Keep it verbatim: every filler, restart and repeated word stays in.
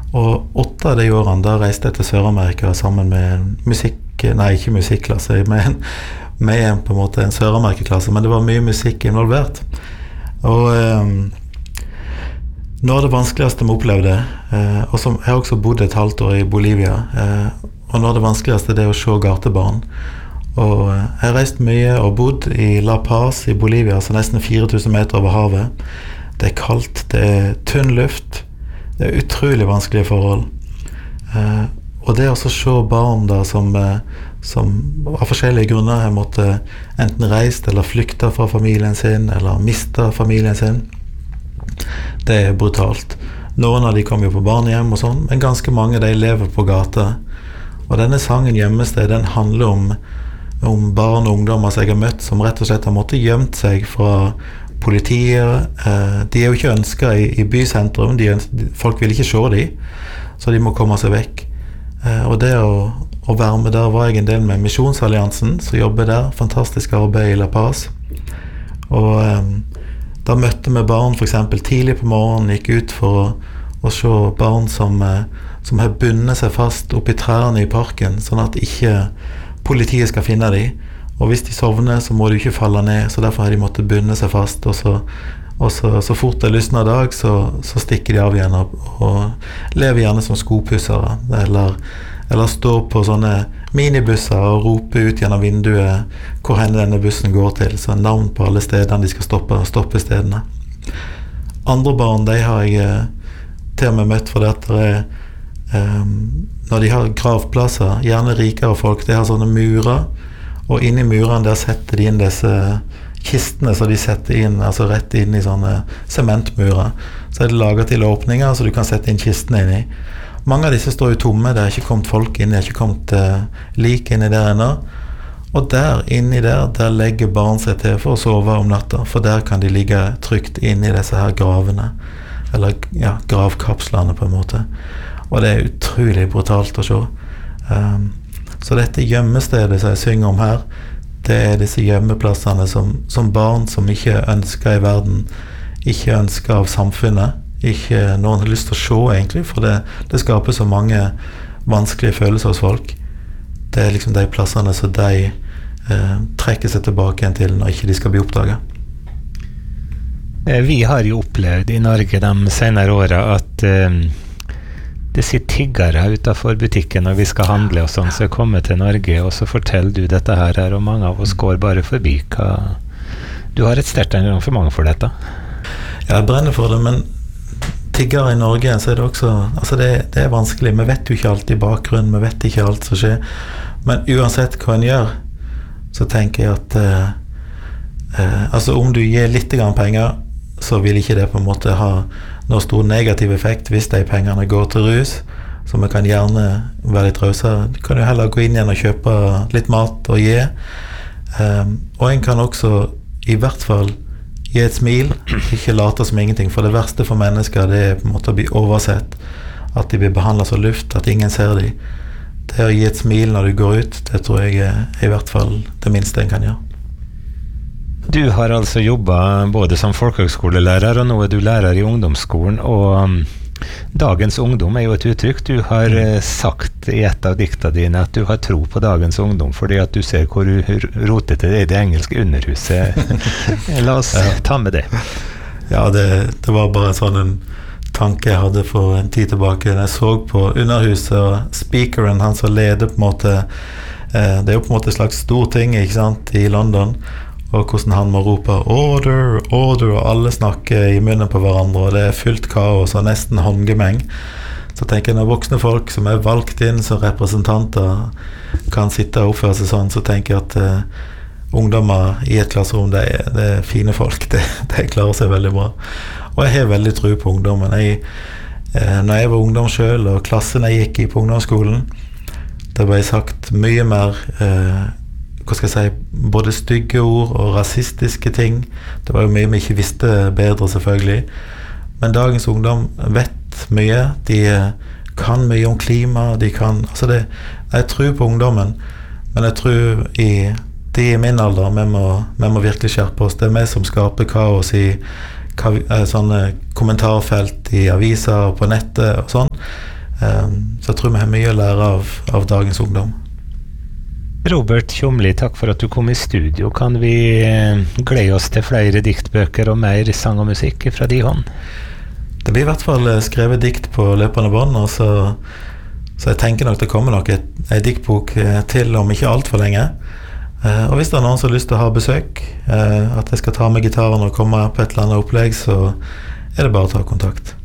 Og åtte av de årene, da reiste jeg til Sør-Amerika sammen med en musikk, nei, ikke musikklasse, med en, med en, på en måte en Sør-Amerika-klasse, men det var mye musikk involvert. Og eh, noe av det vanskeligste vi opplevde, eh, og som jeg har også bodd et halvt år i Bolivia, eh, og noe av det vanskeligste det er å se gatebarn. Og eh, jeg reiste mye og bodd i La Paz i Bolivia, så nesten fire tusen meter over havet. Det er kaldt, det er tynn luft, det er utrolig vanskelige forhold. Eh, og det å se barn da som, eh, som av forskjellige grunner har måttet enten reist eller flykta fra familien sin, eller mista familien sin, det er brutalt. Noen av de kom jo på barnehjem og sånn, men ganske mange de lever på gata. Og denne sangen Gjemmested, den handler om, om barn og ungdommer som jeg har møtt, som rett og slett har måttet gjemt seg fra politiet. Eh, de er jo ikke ønsket i, i bysentrum, de ønsker, folk vil ikke se dem, så de må komme seg vekk. Eh, og det å, å være med der var jeg en del med Misjonsalliansen, som jobber der, fantastisk arbeid i La Paz. Og eh, da møtte vi barn for eksempel tidlig på morgenen, gikk ut for å, å se barn som, eh, som har bundet seg fast opp i trærne i parken, sånn at ikke politiet skal finne dem. Og hvis de sovner, så må de ikke falle ned, så derfor har de måttet bunde seg fast, og så, og så, så fort det lysner dag, så, så stikker de av igjen og, og lever gjerne som skopussere, eller, eller står på sånne minibusser og roper ut gjennom vinduet hvor henne denne bussen går til, så navn på alle stedene de skal stoppe, stoppe stedene. Andre barn, de har jeg til og med møtt for det at det er, um, når de har gravplasser, gjerne rikere folk, de har sånne murer, og inni murene der setter de inn disse kistene, så de setter inn, altså rett inn i sånne sementmurer. Så er det laget til åpninger, så du kan sette inn kistene inn i. Mange av disse står jo tomme, det har ikke kommet folk inn, det har ikke kommet uh, lik inn i der ennå. Og der, inni der, der legger barn seg til for å sove om natta, for der kan de ligge trygt inn i disse her gravene, eller ja, gravkapslene på en måte. Og det er utrolig brutalt å se. Um, Så dette gjemmestedet som jeg synger om her, det er disse gjemmeplassene som, som barn som ikke ønsker i verden, ikke ønsker av samfunnet, ikke noen har lyst til å se egentlig, for det, det skaper så mange vanskelige følelser hos folk. Det er liksom de plassene som de eh, trekker seg tilbake igjen til når ikke de skal bli oppdaget. Vi har jo opplevd i Norge de senere årene at eh, det sitter tiggere utenfor butikken når vi skal handle og sånn, så jeg kommer til Norge, og så forteller du dette her, og mange av oss går bare forbi. Hva... Du har et sterkt engasjement for dette? Ja, jeg brenner for det, men tiggere i Norge, så er det også, altså det, det er vanskelig, vi vet jo ikke alltid bakgrunnen, vi vet ikke alt som skjer, men uansett hva en gjør, så tenker jeg at eh, eh, altså om du gir litt grann penger, så vil ikke det på en måte ha noe stor negativ effekt hvis de pengene går til rus, så vi kan gjerne være litt rausere. Du kan jo heller gå inn igjen og kjøpe litt mat og gi. Um, og en kan også i hvert fall gi et smil, ikke late som ingenting, for det verste for mennesker det er på en måte å bli oversett, at de blir behandlet som luft, at ingen ser dem. Det å gi et smil når du går ut, det tror jeg er i hvert fall det minste en kan gjøre. Du har altså jobbet både som folkehøgskolelærer, og nå er du lærer i ungdomsskolen, og um, dagens ungdom er jo et uttrykk. Du har uh, sagt i et av dikta dine at du har tro på dagens ungdom, fordi at du ser hvor rotete det er i det engelske underhuset. La oss ja. ta med det. Ja, det, det var bare en sånn en tanke jeg hadde for en tid tilbake. Jeg så på underhuset, og speakeren, han som leder på en måte, eh, det er jo på en måte et slags stor ting, ikke sant, i London, og hvordan han må rope order, order, og alle snakker i munnen på hverandre, og det er fullt kaos og nesten håndgemeng. Så tenker jeg, når voksne folk som er valgt inn som representanter kan sitte og oppføre seg sånn, så tenker jeg at uh, ungdommer i et klasserom, det er, det er fine folk, det, det klarer seg veldig bra. Og jeg har veldig tro på ungdommen. Jeg, uh, når jeg var ungdom selv, og klassen jeg gikk i på ungdomsskolen, det ble sagt mye mer uh, hva skal jeg si, både stygge ord og rasistiske ting. Det var jo mye vi ikke visste bedre selvfølgelig. Men dagens ungdom vet mye, de kan mye om klima, de kan, altså det, jeg tror på ungdommen, men jeg tror i de i min alder, vi må, vi må virkelig skjerpe oss. Det er vi som skaper kaos i sånne kommentarfelt i aviser og på nettet og sånn. Så jeg tror vi har mye å lære av, av dagens ungdom. Robert Tjomli, takk for at du kom i studio. Kan vi glede oss til flere diktbøker og mer sang og musikk fra de hånd? Det blir i hvert fall skrevet dikt på løpende bånd, og så, så jeg tenker nok det kommer nok et, et diktbok til om ikke alt for lenge. Og hvis det er noen som har lyst til å ha besøk, at jeg skal ta med gitaren og komme på et eller annet opplegg, så er det bare å ta kontakt.